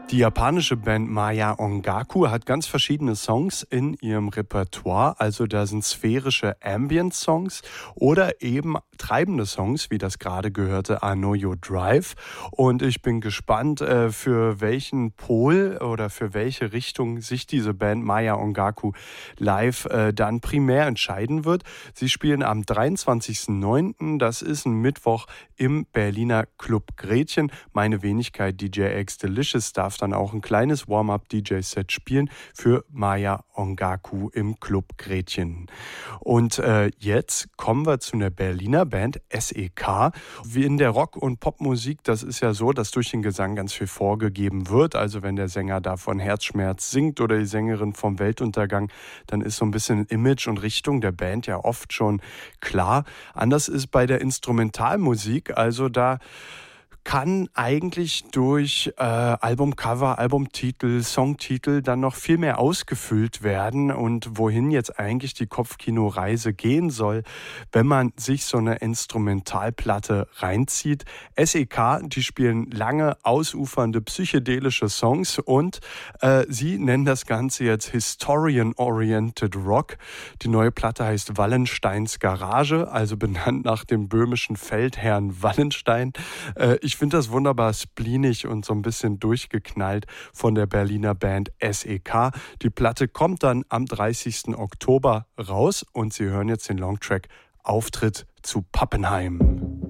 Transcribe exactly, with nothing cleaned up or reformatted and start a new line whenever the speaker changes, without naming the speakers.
Die japanische Band Maya Ongaku hat ganz verschiedene Songs in ihrem Repertoire. Also da sind sphärische Ambient-Songs oder eben treibende Songs, wie das gerade gehörte I Know Your Drive. Und ich bin gespannt, äh, für welchen Pol oder für welche Richtung sich diese Band Maya Ongaku live äh, dann primär entscheiden wird. Sie spielen am dreiundzwanzigsten neunten, das ist ein Mittwoch, im Berliner Club Gretchen. Meine Wenigkeit D J X Delicious darf dann auch ein kleines Warm-up-D J-Set spielen für Maya Ongaku im Club Gretchen. Und äh, jetzt kommen wir zu einer Berliner Band, S E K. Wie in der Rock- und Popmusik, das ist ja so, dass durch den Gesang ganz viel vorgegeben wird. Also wenn der Sänger da von Herzschmerz singt oder die Sängerin vom Weltuntergang, dann ist so ein bisschen Image und Richtung der Band ja oft schon klar. Anders ist bei der Instrumentalmusik, also da kann eigentlich durch äh, Albumcover, Albumtitel, Songtitel dann noch viel mehr ausgefüllt werden und wohin jetzt eigentlich die Kopfkinoreise gehen soll, wenn man sich so eine Instrumentalplatte reinzieht. S E K, die spielen lange, ausufernde, psychedelische Songs und äh, sie nennen das Ganze jetzt Historian-Oriented Rock. Die neue Platte heißt Wallensteins Garage, also benannt nach dem böhmischen Feldherrn Wallenstein. Äh, ich Ich finde das wunderbar spleenig und so ein bisschen durchgeknallt von der Berliner Band S E K. Die Platte kommt dann am dreißigsten Oktober raus und Sie hören jetzt den Longtrack Auftritt zu Pappenheim.